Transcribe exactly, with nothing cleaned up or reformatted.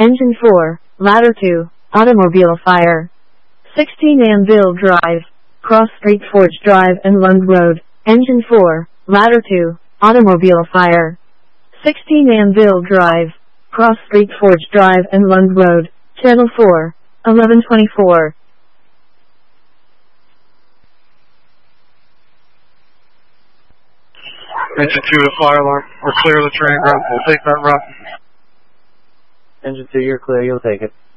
Engine four, Ladder two, Automobile Fire. sixteen Anvil Drive, Cross Street Forge Drive and Lund Road. Engine four, Ladder two, Automobile Fire. sixteen Anvil Drive, Cross Street Forge Drive and Lund Road. Channel four, eleven twenty-four. Engine two to fire alarm. We're clear of the train route. We'll take that route. Engine two, you're clear. You'll take it.